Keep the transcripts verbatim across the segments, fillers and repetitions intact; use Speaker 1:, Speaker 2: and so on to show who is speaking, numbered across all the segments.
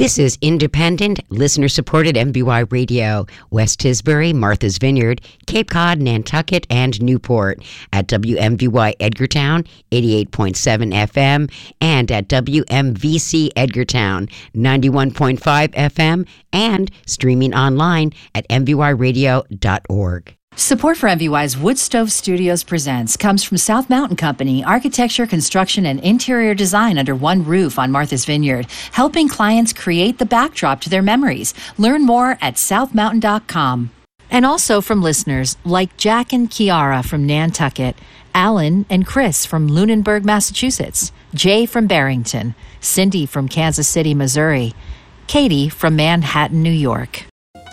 Speaker 1: This is independent, listener-supported M V Y Radio, West Tisbury, Martha's Vineyard, Cape Cod, Nantucket, and Newport, at W M V Y Edgartown, eighty-eight point seven F M, and at W M V C Edgartown, ninety-one point five F M, and streaming online at m v y radio dot org.
Speaker 2: Support for M V Y's Wood Stove Studios Presents comes from South Mountain Company, architecture, construction, and interior design under one roof on Martha's Vineyard, helping clients create the backdrop to their memories. Learn more at south mountain dot com. And also from listeners like Jack and Kiara from Nantucket, Alan and Chris from Lunenburg, Massachusetts, Jay from Barrington, Cindy from Kansas City, Missouri, Katie from Manhattan, New York.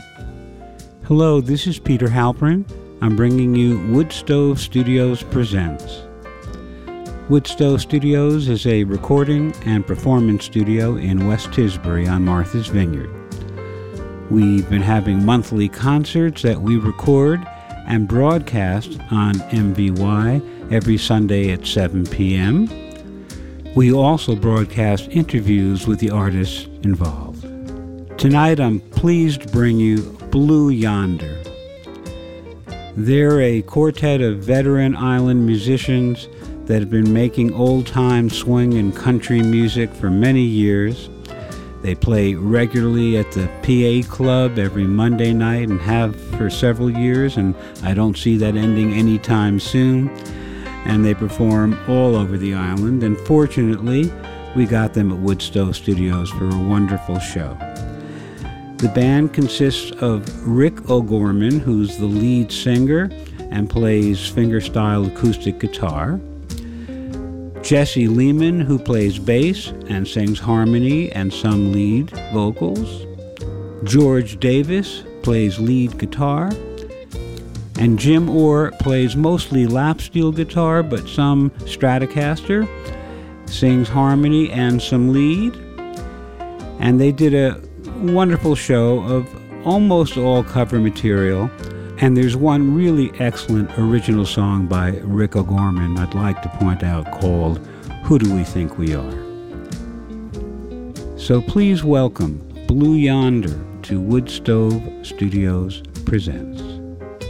Speaker 3: Hello, this is Peter Halpern. I'm bringing you Wood Stove Studios Presents. Wood Stove Studios is a recording and performance studio in West Tisbury on Martha's Vineyard. We've been having monthly concerts that we record and broadcast on M V Y every Sunday at seven p.m. We also broadcast interviews with the artists involved. Tonight I'm pleased to bring you Blue Yonder. They're a quartet of veteran island musicians that have been making old-time swing and country music for many years. They play regularly at the P A Club every Monday night and have for several years, and I don't see that ending anytime soon. And they perform all over the island, and fortunately, we got them at Wood Stove Studios for a wonderful show. The band consists of Rick O'Gorman, who's the lead singer and plays fingerstyle acoustic guitar, Jesse Lehman, who plays bass and sings harmony and some lead vocals, George Davis plays lead guitar, and Jim Orr plays mostly lap steel guitar but some Stratocaster, sings harmony and some lead. And they did a wonderful show of almost all cover material, and there's one really excellent original song by Rick O'Gorman I'd like to point out called Who Do We Think We Are? So please welcome Blue Yonder to Wood Stove Studios Presents.